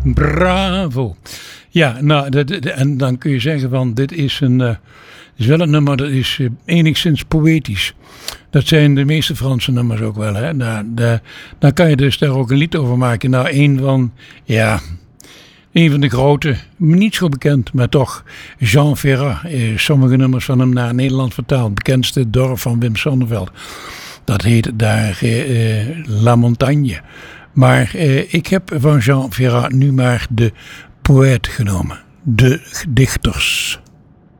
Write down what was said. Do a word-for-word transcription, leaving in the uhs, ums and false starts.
Bravo. Ja, nou, dat, en dan kun je zeggen van dit is een, uh, is wel een nummer dat is uh, enigszins poëtisch. Dat zijn de meeste Franse nummers ook wel. Hè? Nou, de, dan kan je dus daar ook een lied over maken. Nou, een van, ja, een van de grote, niet zo bekend, maar toch, Jean Ferrat. Uh, sommige nummers van hem naar Nederland vertaald. Het bekendste dorp van Wim Sonneveld. Dat heet daar uh, La Montagne. Maar uh, ik heb van Jean Ferrat nu maar de poëet genomen. De dichters.